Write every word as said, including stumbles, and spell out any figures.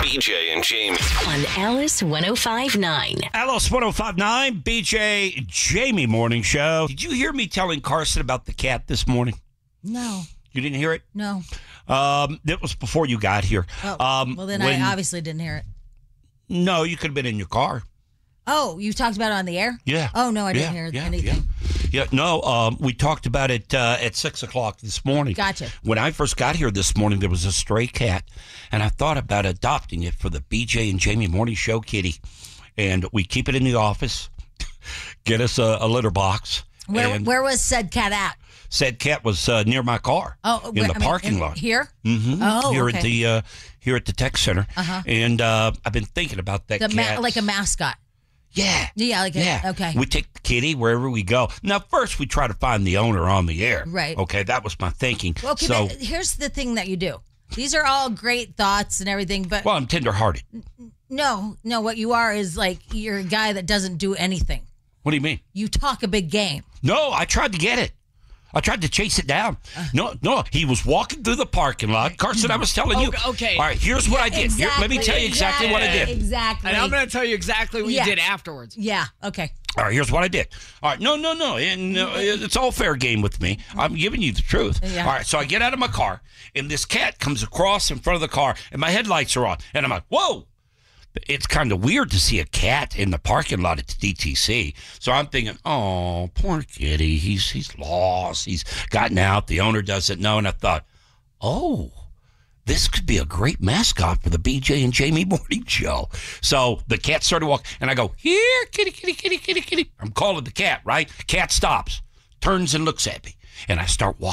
B J and Jamie. On Alice one oh five point nine. Alice one oh five point nine, B J Jamie Morning Show. Did you hear me telling Carson about the cat this morning? No. You didn't hear it? No. Um, that was before you got here. Oh, um, well, then when, I obviously didn't hear it. No, you could have been in your car. Oh, you talked about it on the air? Yeah. Oh, no, I didn't yeah, hear yeah, anything. Yeah, yeah no, um, we talked about it uh, at six o'clock this morning. Gotcha. When I first got here this morning, there was a stray cat, and I thought about adopting it for the B J and Jamie Morning Show kitty. And we keep it in the office, get us a, a litter box. Where and where was said cat at? Said cat was uh, near my car Oh, in where, the I mean, parking in, lot. Here? Mm-hmm. Oh, here okay. at the uh, here at the tech center. Uh-huh. And uh, I've been thinking about that The cat. ma- like a mascot. Yeah. Yeah, like a, yeah. okay. We take the kitty wherever we go. Now, first we try to find the owner on the air. Right. Okay, that was my thinking. Well, okay, so, but here's the thing that you do. These are all great thoughts and everything, but well, I'm tenderhearted. no, no, what you are is like you're a guy that doesn't do anything. What do you mean? You talk a big game. No, I tried to get it. I tried to chase it down. No, no, he was walking through the parking lot. Carson, I was telling you. Okay, okay. All right, here's what I did. Here, let me tell you exactly, what I did. Exactly. And I'm going to tell you exactly what Yeah. you did afterwards. Yeah, okay. All right, here's what I did. All right, no, no, no. And uh, it's all fair game with me. I'm giving you the truth. Yeah. All right, so I get out of my car, and this cat comes across in front of the car, and my headlights are on. And I'm like, whoa. It's kind of weird to see a cat in the parking lot at the D T C. So I'm thinking, oh, poor kitty. He's he's lost. He's gotten out. The owner doesn't know. And I thought, oh, this could be a great mascot for the B J and Jamie Morning Show. So the cat started walking, and I go, here, kitty, kitty, kitty, kitty, kitty. I'm calling the cat, right? Cat stops, turns and looks at me, and I start walking.